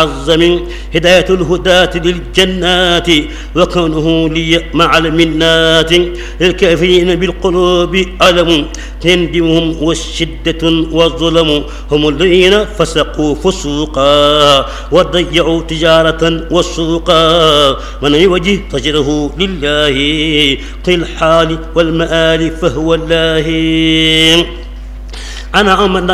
المعظم هداية الهداة للجنات وكونه لي مع المنات الكافرين بالقلوب ألم تندمهم والشدة والظلم هم الذين فسقوا فسوقا وضيعوا تجارة وسوقا من يوجه تجره لله في الحال والمآل فهو الله. أنا